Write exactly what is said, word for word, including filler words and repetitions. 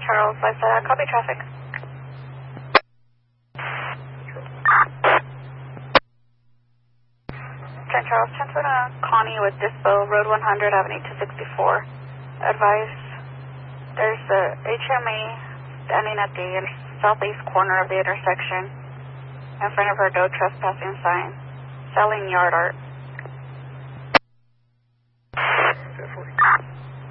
Charles, five seven, copy traffic. ten Charles, transfer to Connie with Dispo, Road one hundred, Avenue two sixty-four. Advice, there's a H M A standing at the southeast corner of the intersection in front of her no trespassing sign, selling yard art.